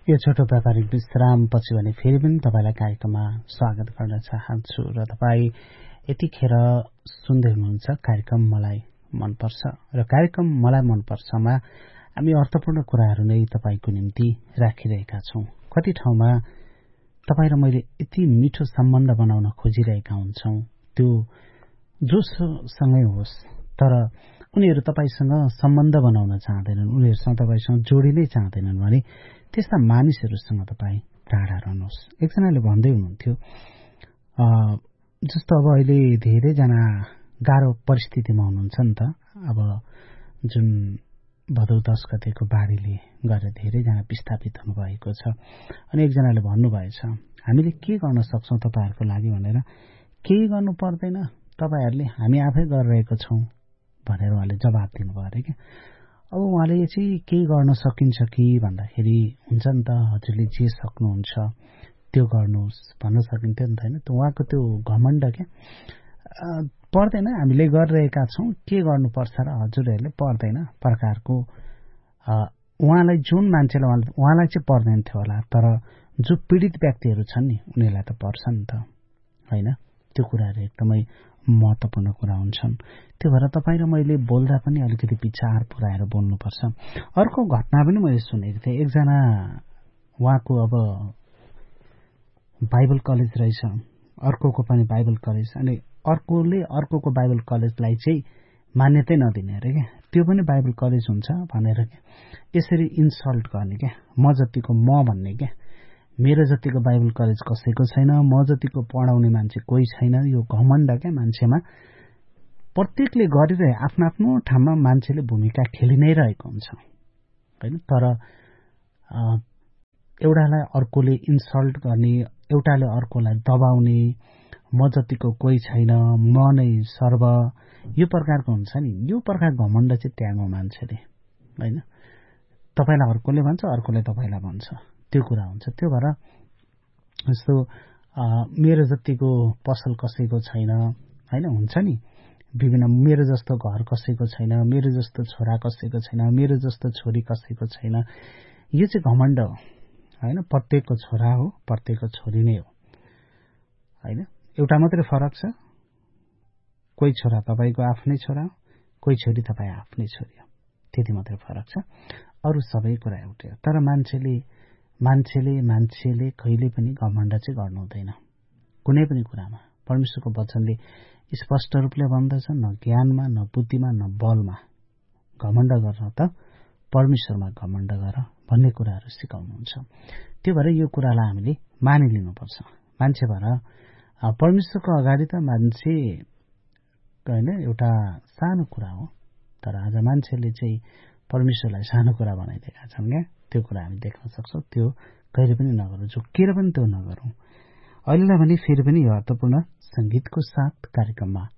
यो छोटो व्यापारिक विश्रामपछि भने फेरि पनि तपाईलाई कार्यक्रममा स्वागत गर्न चाहन्छु र तपाईँ यतिखेर सुन्दै हुनुहुन्छ कार्यक्रम मलाई मनपर्छ र कार्यक्रम मलाई मनपर्छमा हामी अर्थपूर्ण कुराहरू नै तपाईको निम्ति राखिरहेका छौं। कति ठाउँमा तपाईँ र मैले यति मिठो सम्बन्ध बनाउन खोजिरहेका हुन्छौं, त्यो जोसँगै होस्, तर उनीहरू तपाईसँग सम्बन्ध बनाउन चाहँदैनन्, उनीहरूसँग तपाईसँग जोडिनै चाहँदैनन् भने त्यस्ता मानिसहरूसँग तपाईँ टाढा रहनुहोस्। एकजनाले भन्दै हुनुहुन्थ्यो, जस्तो अब अहिले धेरैजना गाह्रो परिस्थितिमा हुनुहुन्छ नि त। अब जुन भदौ 10 गतेको बाढीले गरेर धेरैजना विस्थापित हुनुभएको छ। अनि एकजनाले भन्नुभएछ, हामीले के गर्न सक्छौं तपाईहरूको लागि भनेर। केही गर्नु पर्दैन, तपाईहरूले हामी आफै गरिरहेको छौं भनेर उहाँले जवाब दिनुभयो अरे क्या। अब उहाँले चाहिँ केही गर्न सकिन्छ कि भन्दाखेरि हुन्छ नि त, हजुरले जे सक्नुहुन्छ त्यो गर्नुहोस् भन्न सकिन्थ्यो नि त, हैन? उहाँको त्यो घमण्ड क्या, पर्दैन हामीले गरिरहेका छौं, के गर्नुपर्छ र हजुरहरूले पर्दैन प्रकारको। उहाँलाई जुन मान्छेलाई उहाँलाई चाहिँ पर्दैन थियो होला, तर जो पीडित व्यक्तिहरू छन् नि उनीहरूलाई त पर्छ नि त, हैन? त्यो कुराहरू एकदमै महत्त्वपूर्ण कुरा हुन्छन्। त्यो भएर तपाईँ र मैले बोल्दा पनि अलिकति विचार पुर्याएर बोल्नुपर्छ। अर्को घटना पनि मैले सुनेको थिएँ। एकजना उहाँको अब बाइबल कलेज रहेछ, अर्कोको पनि बाइबल कलेज, अनि अर्कोले अर्कोको बाइबल कलेजलाई चाहिँ मान्यतै नदिने अरे क्या। त्यो पनि बाइबल कलेज हुन्छ भनेर क्या, यसरी इन्सल्ट गर्ने क्या। म जतिको म भन्ने क्या, मेरो जतिको बाइबल कलेज कसैको छैन, म जतिको पढाउने मान्छे कोही छैन। यो घमण्ड क्या मान्छेमा प्रत्येकले गरिरहे आफ्नो आफ्नो ठाउँमा मान्छेले भूमिका खेलि नै रहेको हुन्छ, हैन? तर एउटालाई अर्कोले इन्सल्ट गर्ने, एउटाले अर्कोलाई दबाउने, म जतिको कोही छैन, म नै सर्व, यो प्रकारको हुन्छ नि। यो प्रकार घमण्ड चाहिँ त्यागो मान्छेले, हैन? तपाईलाई अर्कोले भन्छ, अर्कोले तपाईलाई भन्छ, त्यो कुरा हुन्छ। त्यो भएर जस्तो मेरो जतिको पसल कसैको छैन, हैन? हुन्छ नि विभिन्न, मेरो जस्तो घर कसैको छैन, मेरो जस्तो छोरा कसैको छैन, मेरो जस्तो छोरी कसैको छैन। यो चाहिँ घमण्ड हो, हैन? प्रत्येकको छोरा हो, प्रत्येकको छोरी नै हो, हैन? एउटा मात्रै फरक छ, कोही छोरा तपाईको आफ्नै छोरा हो, कोही छोरी तपाईँ आफ्नै छोरी हो, त्यति मात्रै फरक छ। अरू सबै कुरा एउटै हो। तर मान्छेले कहिले पनि घमण्ड चाहिँ गर्नु हुँदैन कुनै पनि कुरामा। परमेश्वरको वचनले स्पष्ट रूपले भन्दछ, न ज्ञानमा, न बुद्धिमा, न बलमा घमण्ड गर्न, त परमेश्वरमा घमण्ड गर भन्ने कुराहरू सिकाउनुहुन्छ। त्यो भएर यो कुरालाई हामीले मानिलिनुपर्छ। मान्छे भएर परमेश्वरको अगाडि त मान्छे हैन एउटा सानो कुरा हो, तर आज मान्छेले चाहिँ परमेश्वरलाई सानो कुरा बनाइदिएका छन् क्या। त्यो कुरा हामी देख्न सक्छौं। त्यो कहिले पनि नगरौँ, झुक्किएर पनि त्यो नगरौँ। अहिलेलाई भने फेरि पनि यो अर्थपूर्ण संगीतको साथ कार्यक्रममा